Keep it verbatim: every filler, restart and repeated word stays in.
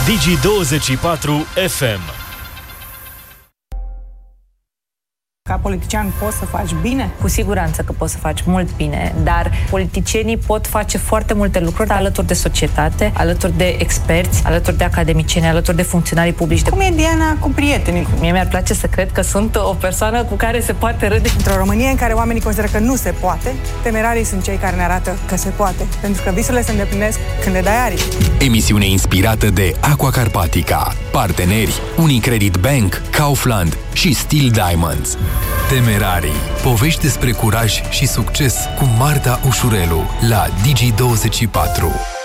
Digi douăzeci și patru F M. Ca politician poți să faci bine? Cu siguranță că poți să faci mult bine, dar politicienii pot face foarte multe lucruri alături de societate, alături de experți, alături de academicieni, alături de funcționarii publici. Cum e Diana cu prietenii? Mie mi-ar place să cred că sunt o persoană cu care se poate râde. Într-o Românie în care oamenii consideră că nu se poate, temerarii sunt cei care ne arată că se poate. Pentru că visurile se îndeplinesc când le dai aripi. Emisiune inspirată de Aqua Carpatica. Parteneri Unicredit Bank, Kaufland și Steel Diamonds. Temerarii. Povești despre curaj și succes cu Marta Ușurelu la Digi douăzeci și patru.